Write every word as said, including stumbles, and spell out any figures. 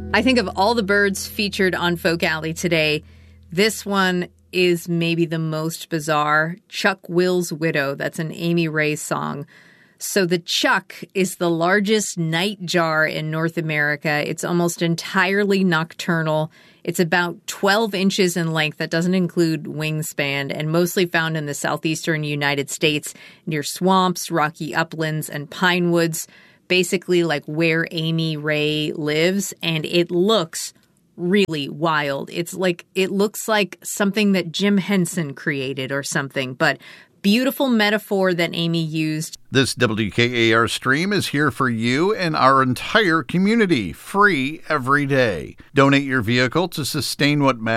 I think of all the birds featured on Folk Alley today, this one is maybe the most bizarre. Chuck Will's Widow. That's an Amy Ray song. So the chuck is the largest night jar in North America. It's almost entirely nocturnal. It's about twelve inches in length. That doesn't include wingspan, and mostly found in the southeastern United States near swamps, rocky uplands, and pine woods, basically like where Amy Ray lives. And it looks really wild. It's like, it looks like something that Jim Henson created or something, but beautiful metaphor that Amy used. This W K A R stream is here for you and our entire community, free every day. Donate your vehicle to sustain what matters.